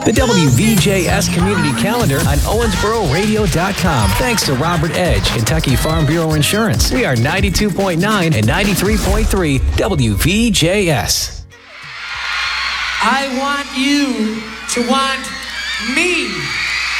The WVJS Community Calendar on OwensboroRadio.com. Thanks to Robert Edge, Kentucky Farm Bureau Insurance. We are 92.9 and 93.3 WVJS. I want you to want me.